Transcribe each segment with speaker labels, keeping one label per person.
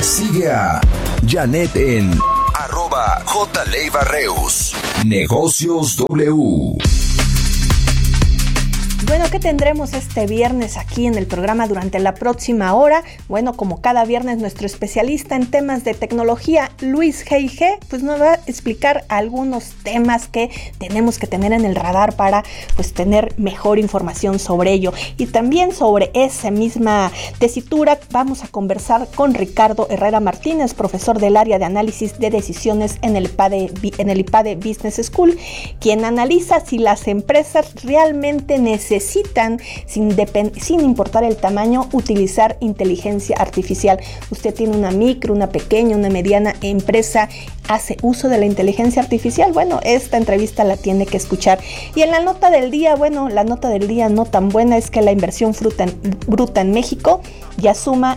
Speaker 1: Sigue a Janet en @JLeiva-Reus. Negocios W.
Speaker 2: Bueno, ¿qué tendremos este viernes aquí en el programa durante la próxima hora? Bueno, como cada viernes, nuestro especialista en temas de tecnología, Luis G.I.G., pues nos va a explicar algunos temas que tenemos que tener en el radar para pues tener mejor información sobre ello. Y también sobre esa misma tesitura vamos a conversar con Ricardo Herrera Martínez, profesor del área de análisis de decisiones en el IPADE Business School, quien analiza si las empresas realmente necesitan, sin importar el tamaño, utilizar inteligencia artificial. Usted tiene una micro, una pequeña, una mediana empresa, ¿hace uso de la inteligencia artificial? Bueno, esta entrevista la tiene que escuchar. Y en la nota del día, bueno, la nota del día no tan buena es que la inversión bruta en México ya suma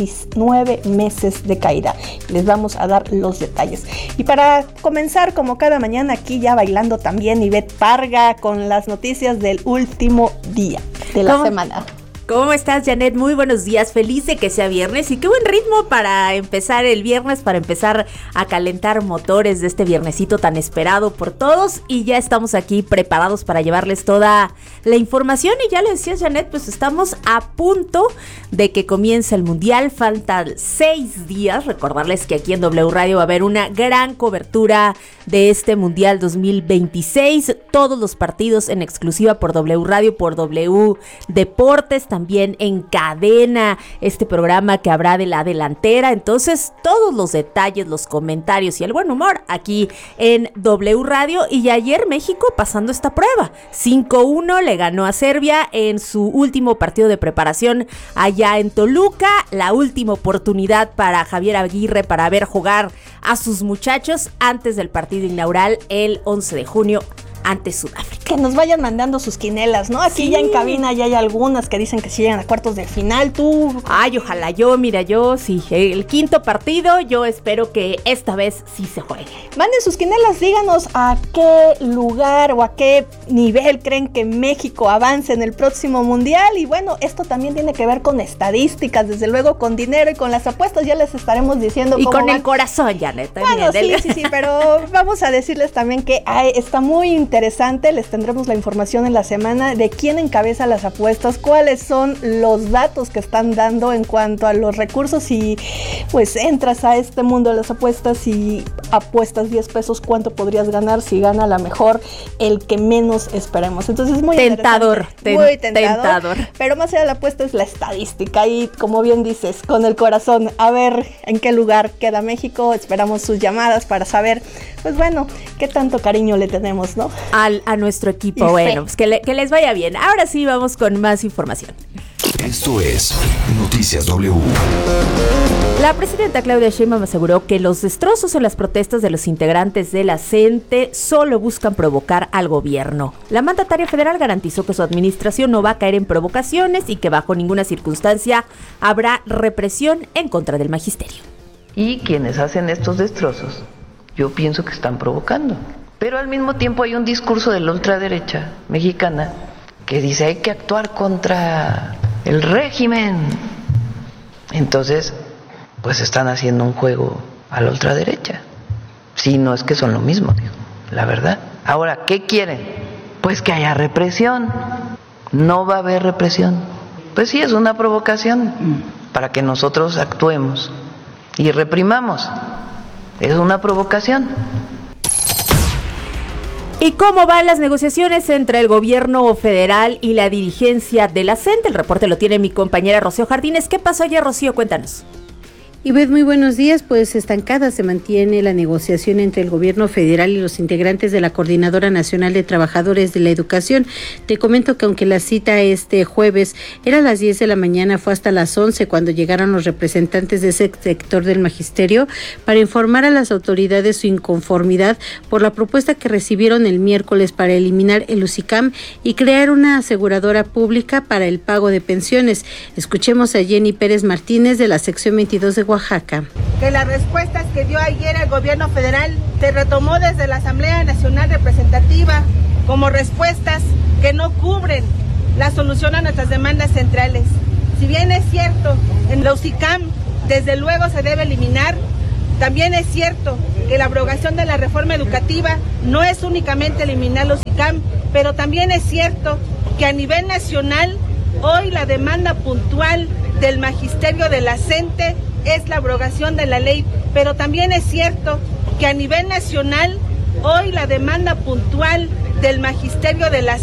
Speaker 2: 19 meses de caída. Les vamos a dar los detalles. Y para comenzar, como cada mañana, aquí ya bailando también Ivette Parga con las noticias del último día de la semana.
Speaker 3: ¿Cómo estás, Janet? Muy buenos días, feliz de que sea viernes y qué buen ritmo para empezar el viernes, para empezar a calentar motores de este viernesito tan esperado por todos, y ya estamos aquí preparados para llevarles toda la información. Y ya le decías, Janet, pues estamos a punto de que comience el Mundial, faltan 6 días, recordarles que aquí en W Radio va a haber una gran cobertura de este Mundial 2026, todos los partidos en exclusiva por W Radio, por W Deportes, también en cadena, este programa que habrá de la delantera. Entonces, todos los detalles, los comentarios y el buen humor aquí en W Radio. Y ayer México pasando esta prueba, 5-1 le ganó a Serbia en su último partido de preparación allá en Toluca. La última oportunidad para Javier Aguirre para ver jugar a sus muchachos antes del partido inaugural el 11 de junio ante Sudáfrica.
Speaker 2: Que nos vayan mandando sus quinelas, ¿no? Aquí sí. Ya en cabina ya hay algunas que dicen que sí llegan a cuartos de final. Tú...
Speaker 3: Ay, ojalá yo sí. El quinto partido, yo espero que esta vez sí se juegue.
Speaker 2: Manden sus quinelas, díganos a qué lugar o a qué nivel creen que México avance en el próximo Mundial. Y bueno, esto también tiene que ver con estadísticas, desde luego con dinero y con las apuestas. Ya les estaremos diciendo
Speaker 3: y cómo con van. El corazón, Janet.
Speaker 2: Bueno, sí, pero vamos a decirles también que está muy interesante. Les tendremos la información en la semana de quién encabeza las apuestas, cuáles son los datos que están dando en cuanto a los recursos, y pues entras a este mundo de las apuestas y apuestas 10 pesos, ¿cuánto podrías ganar si gana a la mejor el que menos esperemos? Entonces muy
Speaker 3: tentador,
Speaker 2: muy tentador. Pero más allá de la apuesta es la estadística y, como bien dices, con el corazón, a ver en qué lugar queda México. Esperamos sus llamadas para saber, pues bueno, qué tanto cariño le tenemos, ¿no?
Speaker 3: A nuestro equipo. Bueno, pues que les vaya bien. Ahora sí vamos con más información.
Speaker 1: Esto es Noticias W.
Speaker 3: La presidenta Claudia Sheinbaum aseguró que los destrozos en las protestas de los integrantes de la CENTE solo buscan provocar al gobierno. La mandataria federal garantizó que su administración no va a caer en provocaciones y que bajo ninguna circunstancia habrá represión en contra del magisterio.
Speaker 4: Y quienes hacen estos destrozos, yo pienso que están provocando. Pero al mismo tiempo hay un discurso de la ultraderecha mexicana que dice hay que actuar contra el régimen. Entonces, pues están haciendo un juego a la ultraderecha. Sí, no es que son lo mismo, digo, la verdad. Ahora, ¿qué quieren? Pues que haya represión. No va a haber represión. Pues sí, es una provocación para que nosotros actuemos y reprimamos. Es una provocación.
Speaker 3: ¿Y cómo van las negociaciones entre el gobierno federal y la dirigencia de la CENTE? El reporte lo tiene mi compañera Rocío Jardines. ¿Qué pasó ayer, Rocío? Cuéntanos.
Speaker 5: Ivette, muy buenos días. Pues estancada se mantiene la negociación entre el gobierno federal y los integrantes de la Coordinadora Nacional de Trabajadores de la Educación. Te comento que aunque la cita este jueves era a las 10 de la mañana, fue hasta las 11 cuando llegaron los representantes de ese sector del magisterio para informar a las autoridades su inconformidad por la propuesta que recibieron el miércoles para eliminar el UCICAM y crear una aseguradora pública para el pago de pensiones. Escuchemos a Jenny Pérez Martínez de la sección 22 de Oaxaca.
Speaker 6: Que las respuestas que dio ayer el gobierno federal se retomó desde la Asamblea Nacional Representativa como respuestas que no cubren la solución a nuestras demandas centrales. Si bien es cierto, en la UCICAM desde luego se debe eliminar. También es cierto que la abrogación de la reforma educativa no es únicamente eliminar los ICAM, pero también es cierto que a nivel nacional hoy la demanda puntual del magisterio de la CENTE es la abrogación de la ley, pero también es cierto que a nivel nacional hoy la demanda puntual del magisterio de la